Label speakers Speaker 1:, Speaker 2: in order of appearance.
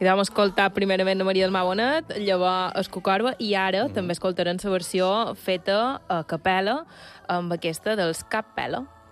Speaker 1: I vam escoltar primerament la Maria del Mar Bonet, llavors el Cocorba, i ara també escoltarem la versió feta a capella amb aquesta dels Cap Pela.